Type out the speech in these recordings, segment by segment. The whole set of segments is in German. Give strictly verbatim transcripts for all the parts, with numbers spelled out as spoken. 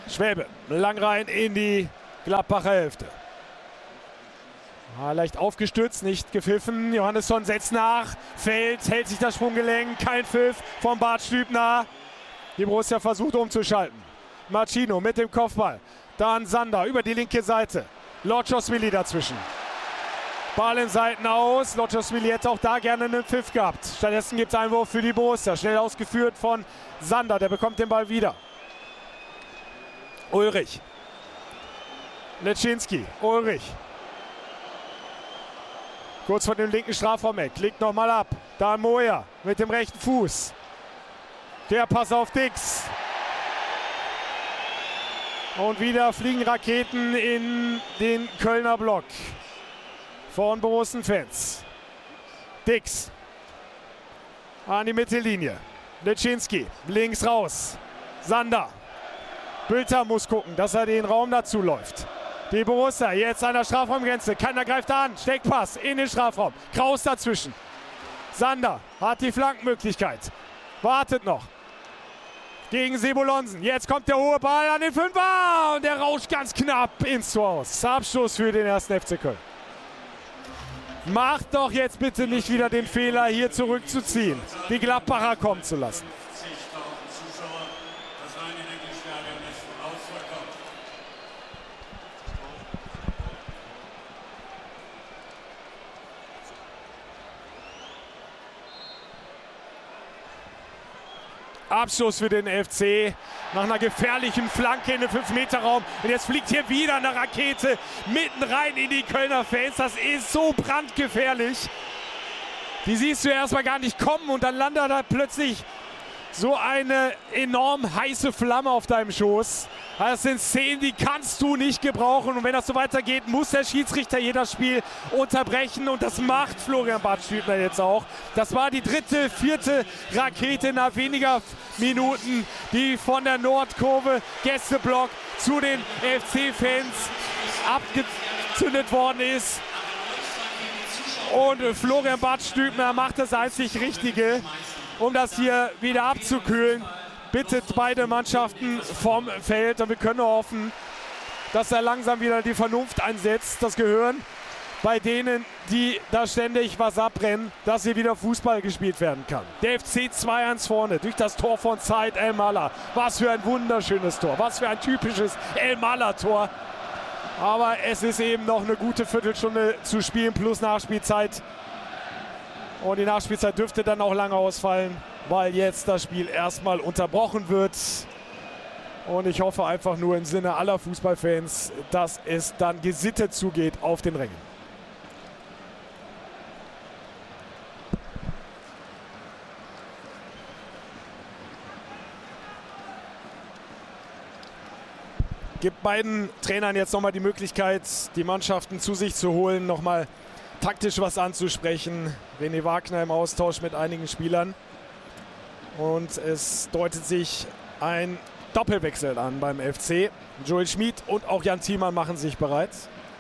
Schwäbe lang rein in die Gladbacher Hälfte. Ah, leicht aufgestützt, nicht gepfiffen. Johannesson setzt nach, fällt, hält sich das Sprunggelenk, kein Pfiff von Bart Stübner. Die Borussia versucht umzuschalten. Marcino mit dem Kopfball. Dann Sander über die linke Seite. Lotschoswili dazwischen. Ball in Seiten aus. Lotschoswili hätte auch da gerne einen Pfiff gehabt. Stattdessen gibt es Einwurf für die Borussia. Schnell ausgeführt von Sander. Der bekommt den Ball wieder. Ulrich. Leczynski. Ulrich. Kurz von dem linken Strafraum weg. Legt nochmal ab. Da Moja mit dem rechten Fuß. Der Pass auf Dix. Und wieder fliegen Raketen in den Kölner Block von Borussen-Fans. Dix an die Mittellinie. Leczynski links raus. Sander. Bülter muss gucken, dass er den Raum dazu läuft. Die Borussia jetzt an der Strafraumgrenze. Keiner greift an. Steckpass in den Strafraum. Kraus dazwischen. Sander hat die Flankenmöglichkeit. Wartet noch. Gegen Sebolonsen. Jetzt kommt der hohe Ball an den Fünfer. Und der rauscht ganz knapp ins Tor aus. Abstoß für den ersten F C Köln. Macht doch jetzt bitte nicht wieder den Fehler, hier zurückzuziehen. Die Gladbacher kommen zu lassen. Abschluss für den F C nach einer gefährlichen Flanke in den fünf Meter Raum. Und jetzt fliegt hier wieder eine Rakete mitten rein in die Kölner Fans. Das ist so brandgefährlich. Die siehst du erstmal gar nicht kommen und dann landet da plötzlich so eine enorm heiße Flamme auf deinem Schoß. Das sind Szenen, die kannst du nicht gebrauchen. Und wenn das so weitergeht, muss der Schiedsrichter jedes Spiel unterbrechen. Und das macht Florian Bart Stübner jetzt auch. Das war die dritte, vierte Rakete nach weniger Minuten, die von der Nordkurve Gästeblock zu den F C-Fans abgezündet worden ist. Und Florian Bart Stübner macht das einzig Richtige, um das hier wieder abzukühlen. Bittet beide Mannschaften vom Feld und wir können nur hoffen, dass er langsam wieder die Vernunft einsetzt, das Gehirn bei denen, die da ständig was abbrennen, dass hier wieder Fußball gespielt werden kann. Der F C zwei eins vorne durch das Tor von Said El-Mallah. Was für ein wunderschönes Tor, was für ein typisches El-Mallah-Tor. Aber es ist eben noch eine gute Viertelstunde zu spielen plus Nachspielzeit. Und die Nachspielzeit dürfte dann auch lange ausfallen, weil jetzt das Spiel erstmal unterbrochen wird. Und ich hoffe einfach nur im Sinne aller Fußballfans, dass es dann gesittet zugeht auf den Rängen. Gibt beiden Trainern jetzt nochmal die Möglichkeit, die Mannschaften zu sich zu holen, nochmal taktisch was anzusprechen. René Wagner im Austausch mit einigen Spielern. Und es deutet sich ein Doppelwechsel an beim F C. Joel Schmid und auch Jan Thielmann machen sich bereit.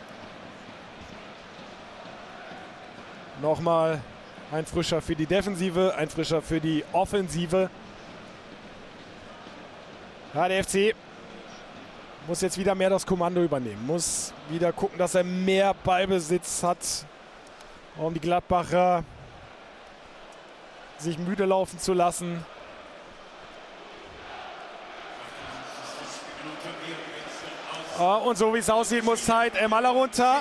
Nochmal ein Frischer für die Defensive, ein Frischer für die Offensive. Ja, der F C muss jetzt wieder mehr das Kommando übernehmen. Muss wieder gucken, dass er mehr Ballbesitz hat, um die Gladbacher sich müde laufen zu lassen. Und so wie es aussieht, muss Said El-Mallah runter.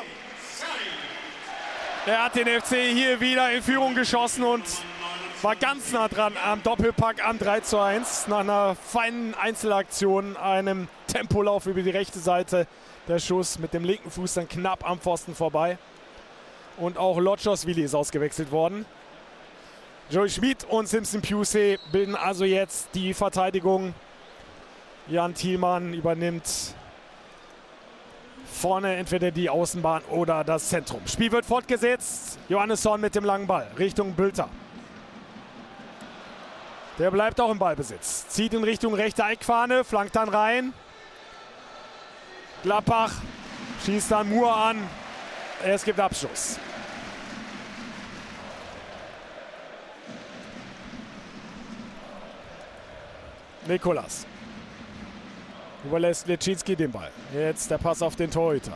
Er hat den F C hier wieder in Führung geschossen und war ganz nah dran am Doppelpack am drei zu eins. Nach einer feinen Einzelaktion, einem Tempolauf über die rechte Seite. Der Schuss mit dem linken Fuß dann knapp am Pfosten vorbei. Und auch Lotschoswili ist ausgewechselt worden. Joel Schmid und Simpson Pusey bilden also jetzt die Verteidigung. Jan Thielmann übernimmt vorne entweder die Außenbahn oder das Zentrum. Spiel wird fortgesetzt. Johannesson mit dem langen Ball Richtung Bülter. Der bleibt auch im Ballbesitz. Zieht in Richtung rechte Eckfahne, flankt dann rein. Gladbach schießt dann Moore an. Es gibt Abschluss. Nikolas. Überlässt Leczynski den Ball. Jetzt der Pass auf den Torhüter.